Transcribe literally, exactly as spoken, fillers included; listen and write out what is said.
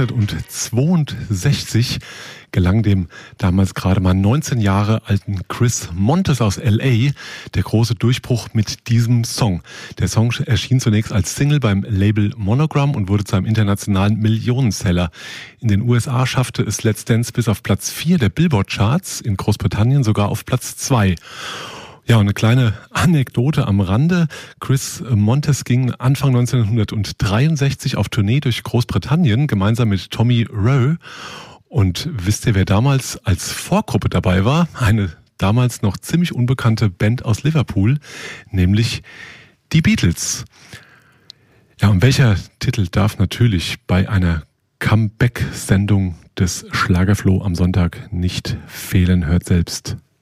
neunzehnhundertzweiundsechzig gelang dem damals gerade mal neunzehn Jahre alten Chris Montes aus L A der große Durchbruch mit diesem Song. Der Song erschien zunächst als Single beim Label Monogram und wurde zu einem internationalen Millionenseller. In den U S A schaffte es Let's Dance bis auf Platz vier der Billboard-Charts, in Großbritannien sogar auf Platz zwei. Ja, und eine kleine Anekdote am Rande. Chris Montes ging Anfang neunzehnhundertdreiundsechzig auf Tournee durch Großbritannien gemeinsam mit Tommy Roe. Und wisst ihr, wer damals als Vorgruppe dabei war? Eine damals noch ziemlich unbekannte Band aus Liverpool, nämlich die Beatles. Ja, und welcher Titel darf natürlich bei einer Comeback-Sendung des Schlagerfloh am Sonntag nicht fehlen? Hört selbst.